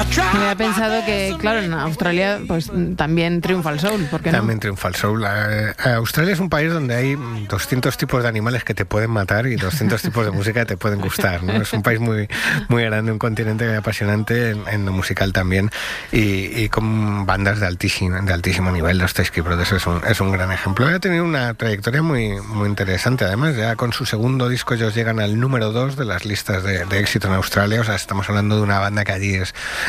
Me había pensado que, claro, en Australia pues también triunfa el soul, ¿por qué no? También triunfa el soul. Australia es un país donde hay 200 tipos de animales que te pueden matar y 200 tipos de música que te pueden gustar, ¿no? Es un país muy, muy grande, un continente muy apasionante en lo musical también, y con bandas de altísimo nivel. Los Teskey Brothers es un gran ejemplo. Ha tenido una trayectoria muy, muy interesante. Además, ya con su segundo disco ellos llegan al número 2 de las listas de éxito en Australia. O sea, estamos hablando de una banda que allí